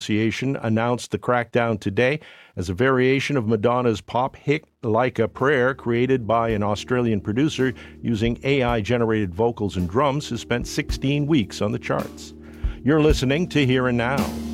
Association announced the crackdown today as a variation of Madonna's pop hit Like a Prayer, created by an Australian producer using AI-generated vocals and drums, has spent 16 weeks on the charts. You're listening to Here and Now.